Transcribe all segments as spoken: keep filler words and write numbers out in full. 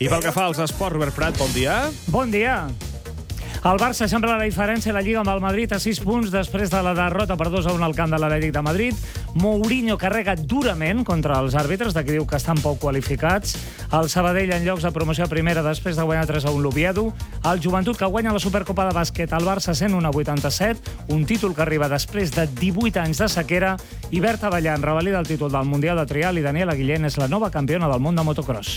I pel que fa als esports, Robert Prat, bon dia. Bon dia. El Barça sembla la diferència a la Lliga amb el Madrid a sis punts després de la derrota per dos a un al camp de l'Atlètic de Madrid. Mourinho carrega durament contra els àrbitres, de qui diu que estan poc qualificats. El Sabadell en llocs de promoció a primera després de guanyar tres a un l'Oviedo. El Joventut que guanya la Supercopa de bàsquet. El Barça cent un a vuitanta-set, un títol que arriba després de divuit anys de sequera. I Berta Ballant revalida el títol del Mundial de Trial i Daniela Guillén és la nova campiona del món de motocross.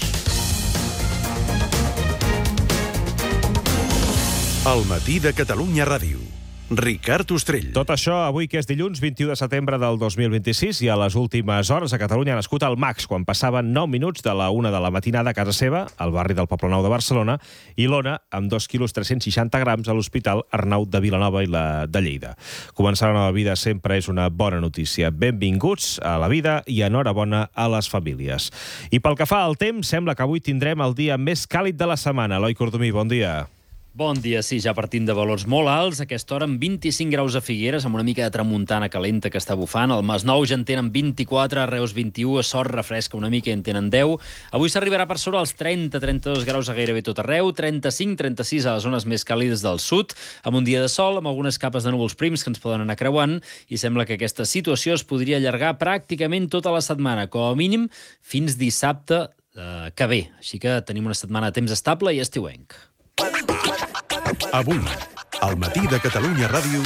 El matí de Catalunya Ràdio. Ricard Ostrell. Tot això avui, que és dilluns vint-i-u de setembre del dos mil vint-i-sis, i a les últimes hores a Catalunya ha nascut el Max, quan passaven nou minuts de la una de la matinada a casa seva, al barri del Poblenou de Barcelona, i l'Ona, amb dos quilos tres-cents seixanta grams, a l'Hospital Arnau de Vilanova i la de Lleida. Començar la nova vida sempre és una bona notícia. Benvinguts a la vida i enhorabona a les famílies. I pel que fa al temps, sembla que avui tindrem el dia més càlid de la setmana. Eloi Cordomí, bon dia. Bon dia, sí, ja partint de valors molt alts. A aquesta hora amb vint-i-cinc graus a Figueres, amb una mica de tramuntana calenta que està bufant. Al Masnou ja en tenen vint-i-quatre, a Reus vint-i-u, a Sort refresca una mica i en tenen deu. Avui s'arribarà per sobre als trenta a trenta-dos graus a gairebé tot arreu, trenta-cinc a trenta-sis a les zones més càlides del sud, amb un dia de sol, amb algunes capes de núvols prims que ens poden anar creuant, i sembla que aquesta situació es podria allargar pràcticament tota la setmana, com a mínim fins dissabte eh, que ve. Així que tenim una setmana de temps estable i estiuenc. Avui, al matí de Catalunya Ràdio.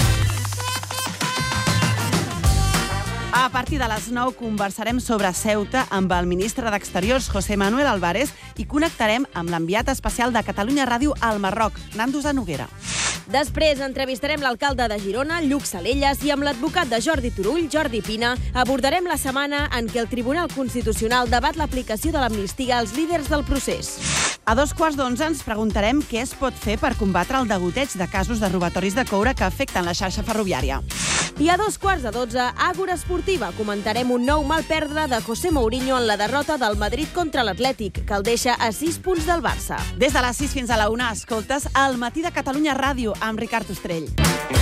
A partir de les nou conversarem sobre Ceuta amb el ministre d'Exteriors, José Manuel Álvarez, i connectarem amb l'enviat especial de Catalunya Ràdio al Marroc, Nando Zanoguera. Després entrevistarem l'alcalde de Girona, Lluc Salelles, i amb l'advocat de Jordi Turull, Jordi Pina, abordarem la setmana en què el Tribunal Constitucional debat l'aplicació de l'amnistia als líders del procés. A dos quarts d'onze ens preguntarem què es pot fer per combatre el degoteig de casos de robatoris de coure que afecten la xarxa ferroviària. I a dos quarts de dotze, Àgora Esportiva, comentarem un nou mal perdre de José Mourinho en la derrota del Madrid contra l'Atlètic, que el deixa a sis punts del Barça. Des de les sis fins a la una, escoltes El matí de Catalunya Ràdio amb Ricard Ostrell.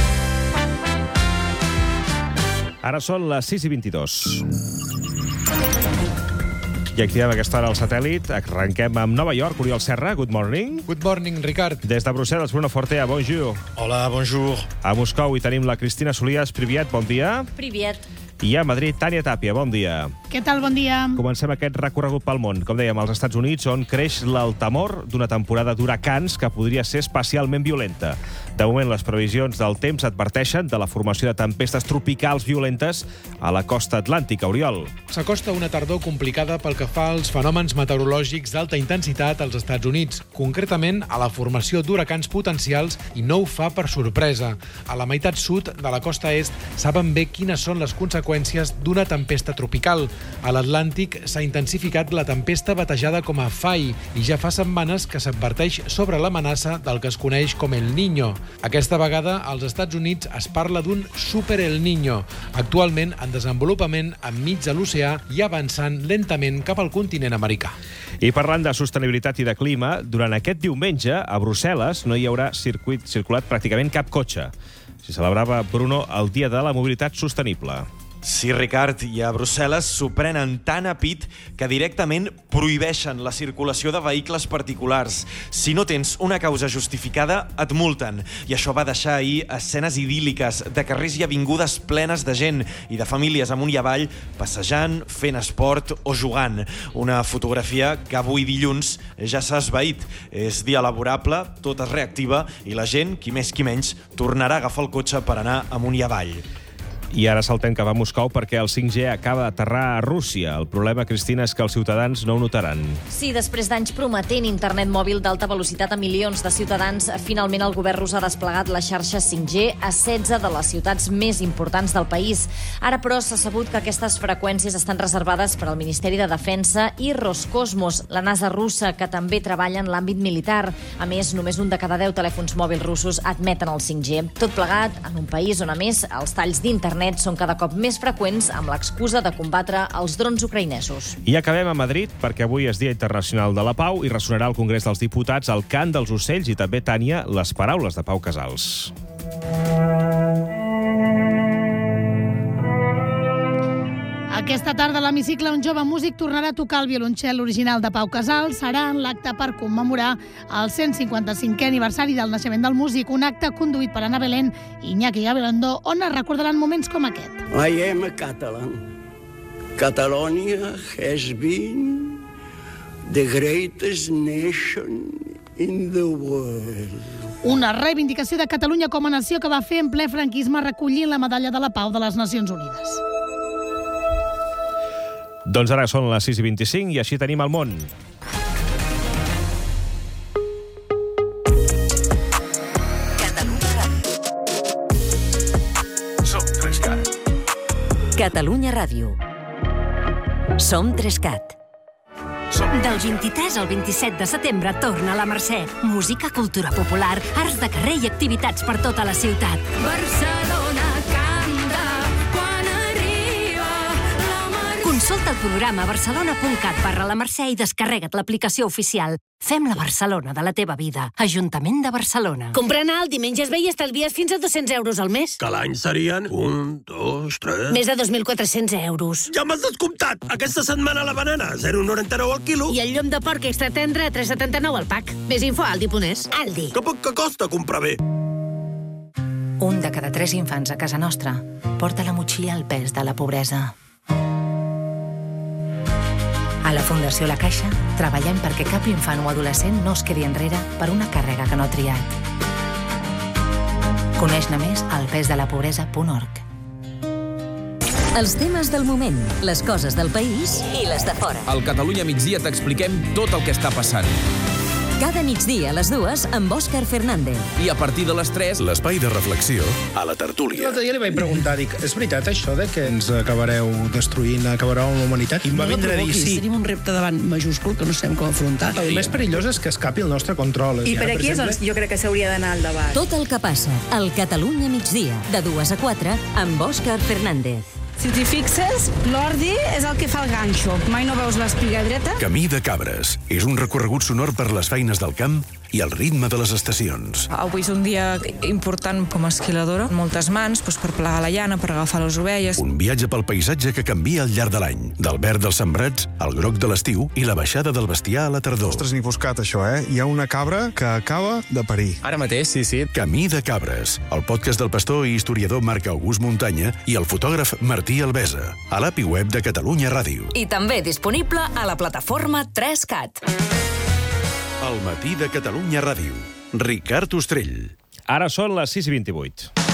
Ara són les sis i vint-i-dos. I activem aquesta hora el satèl·lit. Arrenquem amb Nova York. Oriol Serra, good morning. Good morning, Ricard. Des de Brussel·les, Bruno Fortea, bonjour. Hola, bonjour. A Moscou hi tenim la Cristina Solías. Priviet, bon dia. Priviet. I a Madrid, Tània Tàpia, bon dia. Què tal, bon dia? Comencem aquest recorregut pel món. Com dèiem, als Estats Units, on creix el temor d'una temporada d'huracans que podria ser especialment violenta. De moment, les previsions del temps adverteixen de la formació de tempestes tropicals violentes a la costa atlàntica. Oriol. S'acosta una tardor complicada pel que fa als fenòmens meteorològics d'alta intensitat als Estats Units, concretament a la formació d'huracans potencials, i no ho fa per sorpresa. A la meitat sud de la costa est saben bé quines són les conseqüències d'una tempesta tropical. A l'Atlàntic s'ha intensificat la tempesta batejada com a Fai i ja fa setmanes que s'adverteix sobre l'amenaça del que es coneix com el Niño. Aquesta vegada, als Estats Units es parla d'un Super El Niño, actualment en desenvolupament enmig de l'oceà i avançant lentament cap al continent americà. I parlant de sostenibilitat i de clima, durant aquest diumenge, a Brussel·les, no hi haurà circuit circulat pràcticament cap cotxe. S'hi celebrava, Bruno, el Dia de la Mobilitat Sostenible. Sí, Ricard, i a Brussel·les s'ho prenen tan a pit que directament prohibeixen la circulació de vehicles particulars. Si no tens una causa justificada, et multen. I això va deixar ahir escenes idíl·liques de carrers i avingudes plenes de gent i de famílies amunt i avall, passejant, fent esport o jugant. Una fotografia que avui dilluns ja s'ha esvaït. És dia laborable, tot es reactiva i la gent, qui més qui menys, tornarà a agafar el cotxe per anar amunt i avall. I ara saltem cap a Moscou perquè el cinc G acaba d'aterrar a Rússia. El problema, Cristina, és que els ciutadans no ho notaran. Sí, després d'anys prometent internet mòbil d'alta velocitat a milions de ciutadans, finalment el govern rus ha desplegat la xarxa cinc G a setze de les ciutats més importants del país. Ara, però, s'ha sabut que aquestes freqüències estan reservades per al Ministeri de Defensa i Roscosmos, la NASA russa, que també treballa en l'àmbit militar. A més, només un de cada deu telèfons mòbils russos admeten el cinc G. Tot plegat en un país on, a més, els talls d'internet són cada cop més freqüents amb l'excusa de combatre els drons ucraïnesos. I acabem a Madrid perquè avui és Dia Internacional de la Pau i ressonarà al Congrés dels Diputats el cant dels ocells i també, Tània, les paraules de Pau Casals. Aquesta tarda a l'hemicicle un jove músic tornarà a tocar el violoncel original de Pau Casals. Serà en l'acte per commemorar el cent cinquanta-cinquè aniversari del naixement del músic, un acte conduït per Ana Belén i Iñaki Gabilondo, on es recordaran moments com aquest. I am a Catalan. Catalonia has been the greatest nation in the world. Una reivindicació de Catalunya com a nació que va fer en ple franquisme recollint la medalla de la Pau de les Nacions Unides. Doncs ara són les sis i vint-i-cinc i així tenim el món. Som Trescat. Catalunya Ràdio. Som Trescat. Del vint-i-tres al vint-i-set de setembre torna a la Mercè. Música, cultura popular, arts de carrer i activitats per tota la ciutat. Barcelona canta quan arriba la Mercè. Consulta el programa barcelona punt cat barra la Mercè i descarrega't l'aplicació oficial. Fem la Barcelona de la teva vida. Ajuntament de Barcelona. Comprant alt, diumenges ve i estalvies fins a dos-cents euros al mes. Que l'any serien un, dos, tres... Més de dos mil quatre-cents euros. Ja m'has descomptat! Aquesta setmana la banana, zero coma noranta-nou al quilo. I el llom de porc extra tendre a tres coma setanta-nou al pack. Més info a aldi punt es. Aldi. Que poc que costa comprar bé. Un de cada tres infants a casa nostra porta la motxilla al pes de la pobresa. A la Fundació La Caixa treballem perquè cap infant o adolescent no es quedi enrere per una càrrega que no ha triat. Coneix-ne més al pes de la pobresa punt org. Els temes del moment, les coses del país i les de fora. Al Catalunya migdia t'expliquem tot el que està passant. Cada migdia a les dues amb Òscar Fernández. I a partir de les tres, l'espai de reflexió a la tertúlia. L'altre dia li vaig preguntar, dic, és veritat això de que ens acabareu destruint, acabareu amb la humanitat? I em va vindre a dir sí. Tenim un repte davant majúscul que no sabem com afrontar. El més perillós és que escapi el nostre control. I per aquí és on jo crec que s'hauria d'anar al debat. Tot el que passa al Catalunya migdia, de dues a quatre, amb Òscar Fernández. Si t'hi fixes, l'ordi és el que fa el ganxo. Mai no veus l'espiga dreta? Camí de Cabres. És un recorregut sonor per les feines del camp i el ritme de les estacions. Avui és un dia important com a esquiladora. Moltes mans doncs, per plegar la llana, per agafar les ovelles. Un viatge pel paisatge que canvia al llarg de l'any. Del verd dels sembrats, al groc de l'estiu i la baixada del bestiar a la tardor. Ostres, ni buscat això, eh? Hi ha una cabra que acaba de parir. Ara mateix, sí, sí. Camí de Cabres, el podcast del pastor i historiador Marc August Muntanya i el fotògraf Martí Albesa, a l'A P I web de Catalunya Ràdio. I també disponible a la plataforma tres cat. El matí de Catalunya Ràdio. Ricard Ostrell. Ara són les sis i vint-i-vuit.